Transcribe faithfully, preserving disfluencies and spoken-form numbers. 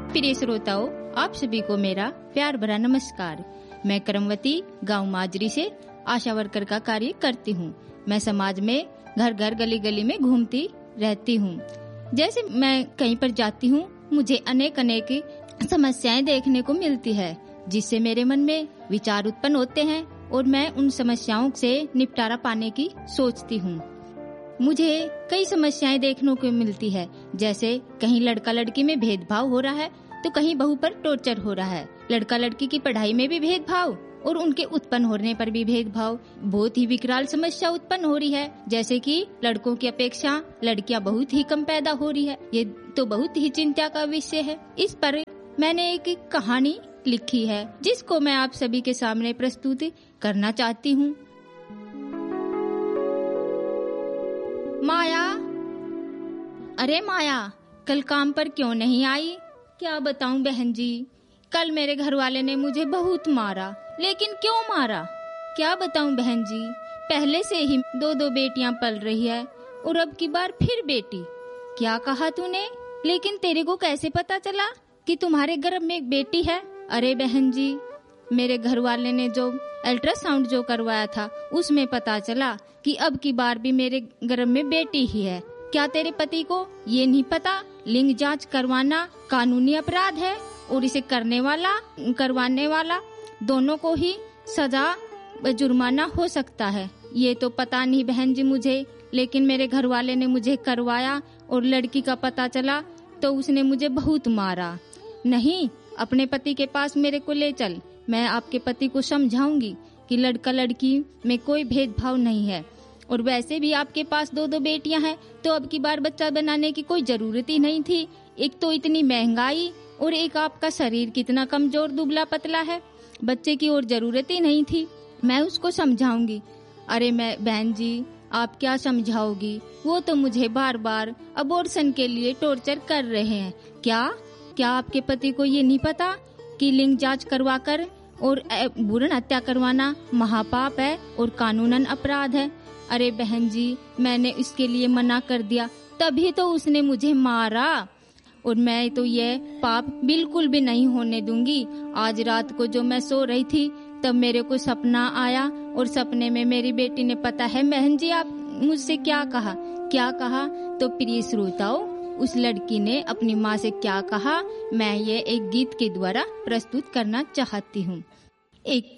प्रिय श्रोताओं, आप सभी को मेरा प्यार भरा नमस्कार। मैं करमवती गांव माजरी से आशा वर्कर का कार्य करती हूं। मैं समाज में घर घर गली गली में घूमती रहती हूं। जैसे मैं कहीं पर जाती हूं, मुझे अनेक अनेक समस्याएं देखने को मिलती है, जिससे मेरे मन में विचार उत्पन्न होते हैं और मैं उन समस्याओं से निपटारा पाने की सोचती हूँ। मुझे कई समस्याएं देखने को मिलती है, जैसे कहीं लड़का लड़की में भेदभाव हो रहा है तो कहीं बहू पर टॉर्चर हो रहा है। लड़का लड़की की पढ़ाई में भी भेदभाव और उनके उत्पन्न होने पर भी भेदभाव। बहुत ही विकराल समस्या उत्पन्न हो रही है, जैसे कि लड़कों की अपेक्षा लड़कियां बहुत ही कम पैदा हो रही है। ये तो बहुत ही चिंता का विषय है। इस पर मैंने एक कहानी लिखी है, जिसको मैं आप सभी के सामने प्रस्तुत करना चाहती हूँ। माया, अरे माया, कल काम पर क्यों नहीं आई? क्या बताऊं बहन जी, कल मेरे घर वाले ने मुझे बहुत मारा। लेकिन क्यों मारा? क्या बताऊं बहन जी, पहले से ही दो दो बेटियां पल रही है और अब की बार फिर बेटी। क्या कहा तूने? लेकिन तेरे को कैसे पता चला कि तुम्हारे गर्भ में एक बेटी है? अरे बहन जी, मेरे घर वाले ने जो अल्ट्रासाउंड जो करवाया था, उसमें पता चला कि अब की बार भी मेरे गर्भ में बेटी ही है। क्या तेरे पति को ये नहीं पता लिंग जांच करवाना कानूनी अपराध है और इसे करने वाला करवाने वाला दोनों को ही सजा जुर्माना हो सकता है? ये तो पता नहीं बहन जी मुझे, लेकिन मेरे घर वाले ने मुझे करवाया और लड़की का पता चला तो उसने मुझे बहुत मारा। नहीं, अपने पति के पास मेरे को ले चल, मैं आपके पति को समझाऊंगी कि लड़का लड़की में कोई भेदभाव नहीं है। और वैसे भी आपके पास दो दो बेटियां हैं, तो अब की बार बच्चा बनाने की कोई जरूरत ही नहीं थी। एक तो इतनी महंगाई और एक आपका शरीर कितना कमजोर दुबला पतला है, बच्चे की और जरूरत ही नहीं थी। मैं उसको समझाऊंगी। अरे मैं बहन जी, आप क्या समझाओगी? वो तो मुझे बार बार अबॉर्शन के लिए टॉर्चर कर रहे हैं। क्या क्या आपके पति को ये नहीं पता कि लिंग जांच करवाकर और भ्रूण हत्या करवाना महापाप है और कानूनन अपराध है? अरे बहन जी, मैंने इसके लिए मना कर दिया, तभी तो उसने मुझे मारा और मैं तो ये पाप बिल्कुल भी नहीं होने दूंगी। आज रात को जो मैं सो रही थी, तब मेरे को सपना आया और सपने में मेरी बेटी ने, पता है बहन जी आप मुझसे क्या कहा? क्या कहा? तो प्रिय श्रोताओं, उस लड़की ने अपनी माँ से क्या कहा, मैं ये एक गीत के द्वारा प्रस्तुत करना चाहती हूँ। एक